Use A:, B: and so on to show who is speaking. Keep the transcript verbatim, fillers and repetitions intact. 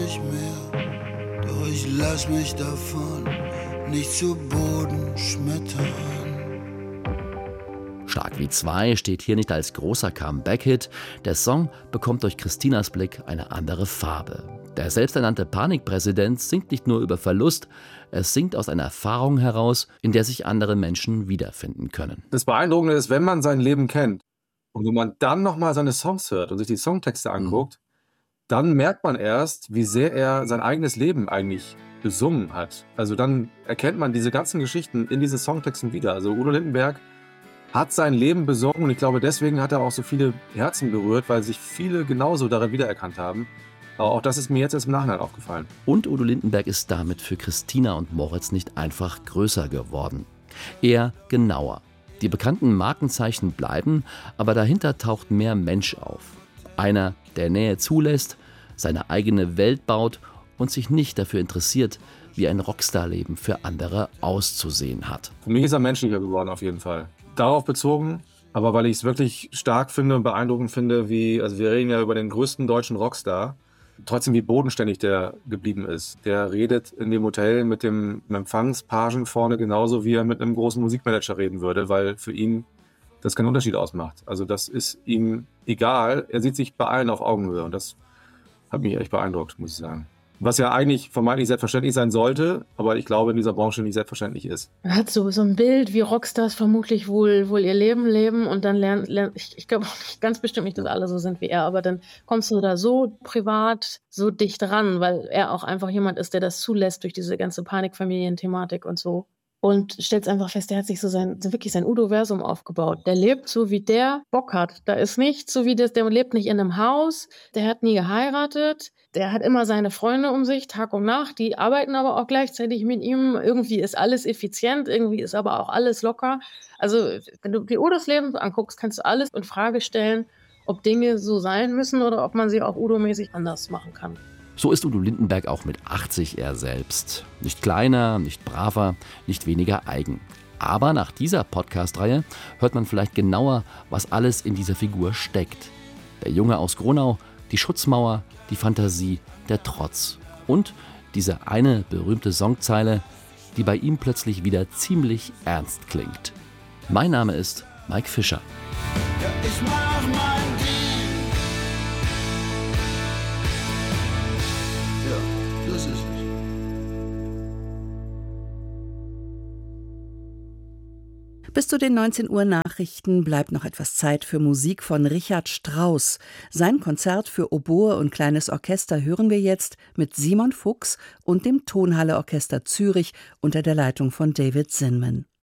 A: nicht mehr, doch ich lass mich davon nicht zu Boden schmettern.
B: Stark wie zwei steht hier nicht als großer Comeback-Hit. Der Song bekommt durch Christinas Blick eine andere Farbe. Der selbsternannte Panikpräsident singt nicht nur über Verlust, er singt aus einer Erfahrung heraus, in der sich andere Menschen wiederfinden können.
C: Das Beeindruckende ist, wenn man sein Leben kennt und wenn man dann nochmal seine Songs hört und sich die Songtexte anguckt, mhm. dann merkt man erst, wie sehr er sein eigenes Leben eigentlich besungen hat. Also dann erkennt man diese ganzen Geschichten in diesen Songtexten wieder. Also Udo Lindenberg hat sein Leben besungen und ich glaube, deswegen hat er auch so viele Herzen berührt, weil sich viele genauso darin wiedererkannt haben. Aber auch das ist mir jetzt erst im Nachhinein aufgefallen.
B: Und Udo Lindenberg ist damit für Christina und Moritz nicht einfach größer geworden. Eher genauer. Die bekannten Markenzeichen bleiben, aber dahinter taucht mehr Mensch auf. Einer, der Nähe zulässt, seine eigene Welt baut und sich nicht dafür interessiert, wie ein Rockstar-Leben für andere auszusehen hat.
C: Für mich ist er menschlicher geworden auf jeden Fall. Darauf bezogen, aber weil ich es wirklich stark finde und beeindruckend finde, wie, also wir reden ja über den größten deutschen Rockstar, trotzdem wie bodenständig der geblieben ist. Der redet in dem Hotel mit dem Empfangspagen vorne genauso, wie er mit einem großen Musikmanager reden würde, weil für ihn das keinen Unterschied ausmacht. Also das ist ihm egal. Er sieht sich bei allen auf Augenhöhe und das hat mich echt beeindruckt, muss ich sagen. Was ja eigentlich vermeintlich selbstverständlich sein sollte, aber ich glaube in dieser Branche nicht selbstverständlich ist.
D: Man hat so, so ein Bild, wie Rockstars vermutlich wohl, wohl ihr Leben leben und dann lernen, lernen ich, ich glaube ganz bestimmt nicht, dass alle so sind wie er, aber dann kommst du da so privat, so dicht ran, weil er auch einfach jemand ist, der das zulässt durch diese ganze Panikfamilien-Thematik und so. Und stellst einfach fest, der hat sich so sein, so wirklich sein Udo-Versum aufgebaut. Der lebt so, wie der Bock hat. Da ist nichts so wie das, der lebt nicht in einem Haus, der hat nie geheiratet, der hat immer seine Freunde um sich, Tag und Nacht, die arbeiten aber auch gleichzeitig mit ihm. Irgendwie ist alles effizient, irgendwie ist aber auch alles locker. Also, wenn du dir Udos Leben anguckst, kannst du alles in Frage stellen, ob Dinge so sein müssen oder ob man sie auch Udo-mäßig anders machen kann.
B: So ist Udo Lindenberg auch mit achtzig er selbst. Nicht kleiner, nicht braver, nicht weniger eigen. Aber nach dieser Podcast-Reihe hört man vielleicht genauer, was alles in dieser Figur steckt. Der Junge aus Gronau, die Schutzmauer, die Fantasie, der Trotz. Und diese eine berühmte Songzeile, die bei ihm plötzlich wieder ziemlich ernst klingt. Mein Name ist Mike Fischer.
A: Ja, ich mach mein Ding. Ja, das ist es.
E: Bis zu den neunzehn Uhr Nachrichten bleibt noch etwas Zeit für Musik von Richard Strauss. Sein Konzert für Oboe und kleines Orchester hören wir jetzt mit Simon Fuchs und dem Tonhalle Orchester Zürich unter der Leitung von David Zinman.